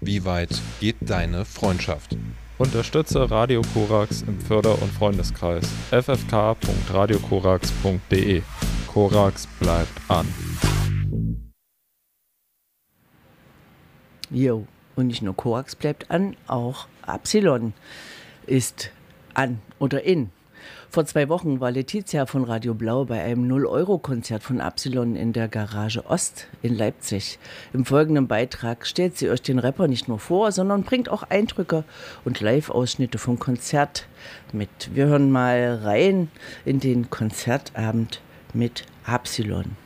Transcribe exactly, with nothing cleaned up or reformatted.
Wie weit geht deine Freundschaft? Unterstütze Radio Korax im Förder- und Freundeskreis. f f k punkt radio korax punkt d e. Korax bleibt an. Jo, und nicht nur Korax bleibt an, auch Absilon ist an oder in. Vor zwei Wochen war Letizia von Radio Blau bei einem null-Euro-Konzert von Absilon in der Garage Ost in Leipzig. Im folgenden Beitrag stellt sie euch den Rapper nicht nur vor, sondern bringt auch Eindrücke und Live-Ausschnitte vom Konzert mit. Wir hören mal rein in den Konzertabend mit Absilon.